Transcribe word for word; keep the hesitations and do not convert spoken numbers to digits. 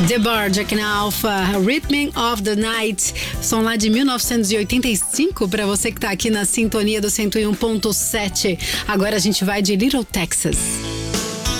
The Barjack na Alpha, Rhythm of the Night, som lá de mil novecentos e oitenta e cinco, pra você que tá aqui na sintonia do cento e um ponto sete. Agora a gente vai de Little Texas.